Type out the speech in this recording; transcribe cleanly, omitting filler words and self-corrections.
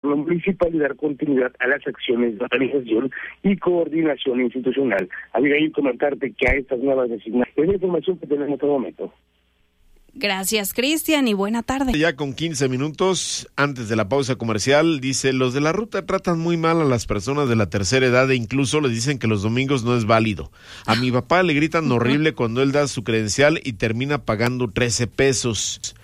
gobierno municipal y dar continuidad a las acciones de organización y coordinación institucional. Abigail, comentarte que a estas nuevas designaciones es la información que tenemos en este momento. Gracias, Cristian, y buena tarde. Ya con 15 minutos antes de la pausa comercial, dice, los de la ruta tratan muy mal a las personas de la tercera edad e incluso les dicen que los domingos no es válido. A mi papá le gritan horrible cuando él da su credencial y termina pagando 13 pesos.